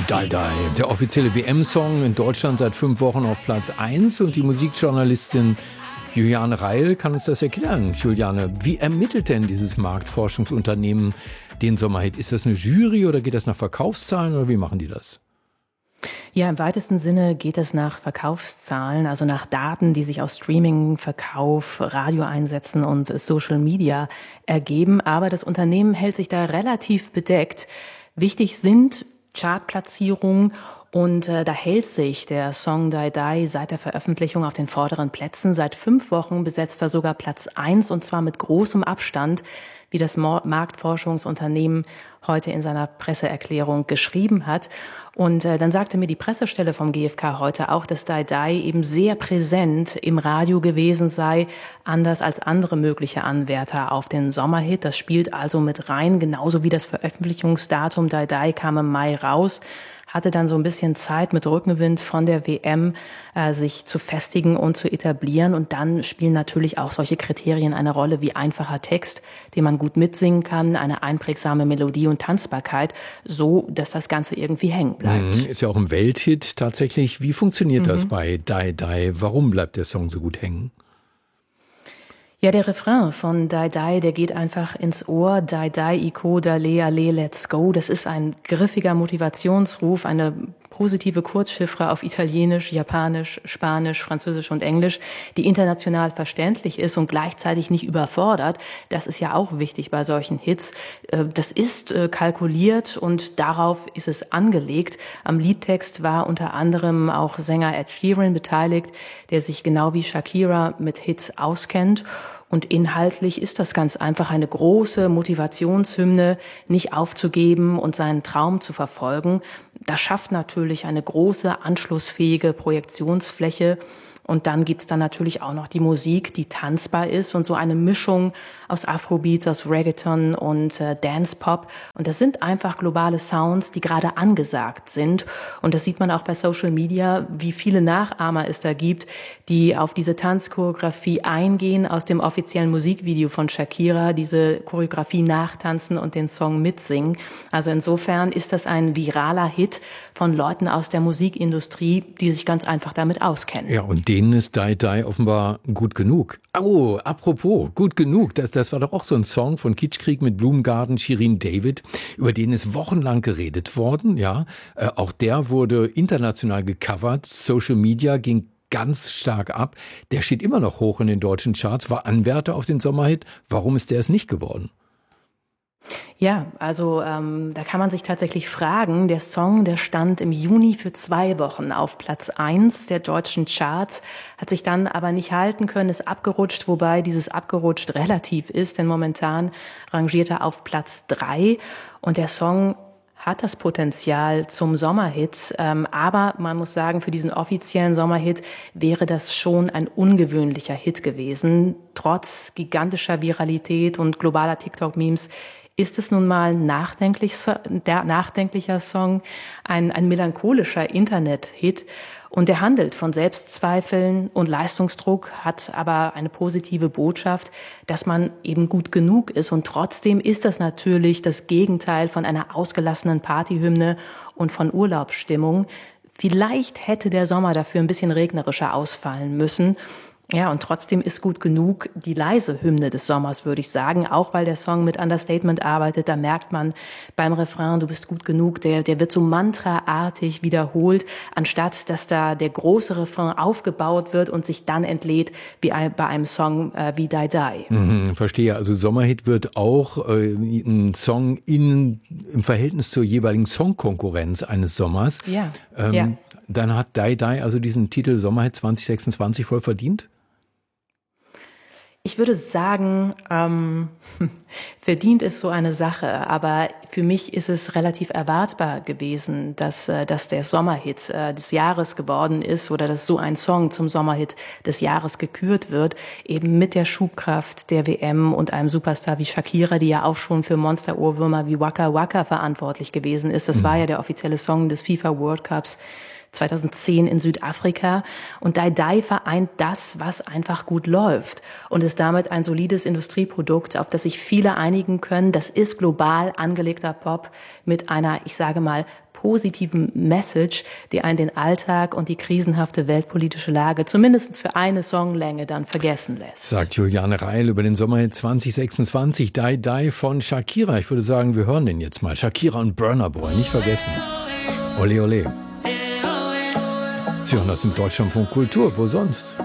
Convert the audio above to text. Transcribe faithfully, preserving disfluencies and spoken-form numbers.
Die Die, der offizielle W M-Song in Deutschland seit fünf Wochen auf Platz eins und die Musikjournalistin Juliane Reil kann uns das erklären. Juliane, wie ermittelt denn dieses Marktforschungsunternehmen den Sommerhit? Ist das eine Jury oder geht das nach Verkaufszahlen oder wie machen die das? Ja, im weitesten Sinne geht es nach Verkaufszahlen, also nach Daten, die sich aus Streaming, Verkauf, Radioeinsätzen und Social Media ergeben. Aber das Unternehmen hält sich da relativ bedeckt. Wichtig sind Chartplatzierungen und äh, da hält sich der Song Die Die seit der Veröffentlichung auf den vorderen Plätzen. Seit fünf Wochen besetzt er sogar Platz eins und zwar mit großem Abstand, wie das Marktforschungsunternehmen heute in seiner Presseerklärung geschrieben hat. Und äh, dann sagte mir die Pressestelle vom G F K heute auch, dass Die Die eben sehr präsent im Radio gewesen sei, anders als andere mögliche Anwärter auf den Sommerhit. Das spielt also mit rein, genauso wie das Veröffentlichungsdatum. Die Die kam im Mai raus, hatte dann so ein bisschen Zeit mit Rückenwind von der W M, äh, sich zu festigen und zu etablieren. Und dann spielen natürlich auch solche Kriterien eine Rolle wie einfacher Text, den man gut mitsingen kann, eine einprägsame Melodie und Tanzbarkeit, so dass das Ganze irgendwie hängen bleibt. Mhm, ist ja auch ein Welthit tatsächlich. Wie funktioniert Mhm. das bei Die Die? Warum bleibt der Song so gut hängen? Ja, der Refrain von Die Die, der geht einfach ins Ohr. Die Die, Iko, Dale, Ale, let's go. Das ist ein griffiger Motivationsruf, eine positive Kurzchiffre auf Italienisch, Japanisch, Spanisch, Französisch und Englisch, die international verständlich ist und gleichzeitig nicht überfordert. Das ist ja auch wichtig bei solchen Hits. Das ist kalkuliert und darauf ist es angelegt. Am Liedtext war unter anderem auch Sänger Ed Sheeran beteiligt, der sich genau wie Shakira mit Hits auskennt. Und inhaltlich ist das ganz einfach eine große Motivationshymne, nicht aufzugeben und seinen Traum zu verfolgen. Das schafft natürlich eine große, anschlussfähige Projektionsfläche. Und dann gibt's dann natürlich auch noch die Musik, die tanzbar ist und so eine Mischung aus Afrobeats, aus Reggaeton und äh, Dance-Pop. Und das sind einfach globale Sounds, die gerade angesagt sind. Und das sieht man auch bei Social Media, wie viele Nachahmer es da gibt, die auf diese Tanzchoreografie eingehen, aus dem offiziellen Musikvideo von Shakira, diese Choreografie nachtanzen und den Song mitsingen. Also insofern ist das ein viraler Hit von Leuten aus der Musikindustrie, die sich ganz einfach damit auskennen. Ja, und denen ist Die Die offenbar gut genug. Oh, apropos, gut genug. Das, das war doch auch so ein Song von Kitschkrieg mit Blumengarten, Shirin David, über den ist wochenlang geredet worden. Ja, äh, auch der wurde international gecovert. Social Media ging ganz stark ab. Der steht immer noch hoch in den deutschen Charts, war Anwärter auf den Sommerhit. Warum ist der es nicht geworden? Ja, also ähm, da kann man sich tatsächlich fragen, der Song, der stand im Juni für zwei Wochen auf Platz eins der deutschen Charts, hat sich dann aber nicht halten können, ist abgerutscht, wobei dieses abgerutscht relativ ist, denn momentan rangiert er auf Platz drei und der Song hat das Potenzial zum Sommerhit, ähm, aber man muss sagen, für diesen offiziellen Sommerhit wäre das schon ein ungewöhnlicher Hit gewesen. Trotz gigantischer Viralität und globaler TikTok-Memes ist es nun mal nachdenklich, der nachdenklicher Song, ein, ein melancholischer Internet-Hit. Und der handelt von Selbstzweifeln und Leistungsdruck, hat aber eine positive Botschaft, dass man eben gut genug ist. Und trotzdem ist das natürlich das Gegenteil von einer ausgelassenen Partyhymne und von Urlaubsstimmung. Vielleicht hätte der Sommer dafür ein bisschen regnerischer ausfallen müssen. Ja, und trotzdem ist gut genug die leise Hymne des Sommers, würde ich sagen. Auch weil der Song mit Understatement arbeitet, da merkt man beim Refrain, du bist gut genug, der, der wird so mantraartig wiederholt, anstatt dass da der große Refrain aufgebaut wird und sich dann entlädt, wie ein, bei einem Song äh, wie Die Die. Mhm, verstehe. Also Sommerhit wird auch äh, ein Song in, im Verhältnis zur jeweiligen Songkonkurrenz eines Sommers. Ja, ähm, ja. Dann hat Die Die also diesen Titel Sommerhit zwanzig sechsundzwanzig voll verdient? Ich würde sagen, ähm, verdient ist so eine Sache, aber für mich ist es relativ erwartbar gewesen, dass, äh, dass der Sommerhit äh, des Jahres geworden ist oder dass so ein Song zum Sommerhit des Jahres gekürt wird, eben mit der Schubkraft der W M und einem Superstar wie Shakira, die ja auch schon für Monster-Ohrwürmer wie Waka Waka verantwortlich gewesen ist. Das mhm. war ja der offizielle Song des FIFA World Cups zweitausendzehn in Südafrika. Und Die Die vereint das, was einfach gut läuft und ist damit ein solides Industrieprodukt, auf das sich viele einigen können. Das ist global angelegter Pop mit einer, ich sage mal, positiven Message, die einen den Alltag und die krisenhafte weltpolitische Lage zumindest für eine Songlänge dann vergessen lässt. Sagt Juliane Reil über den Sommerhit zwanzig sechsundzwanzig, Die Die von Shakira. Ich würde sagen, wir hören den jetzt mal. Shakira und Burna Boy, nicht vergessen. Ole, ole. Sie hören das im Deutschlandfunk Kultur, wo sonst?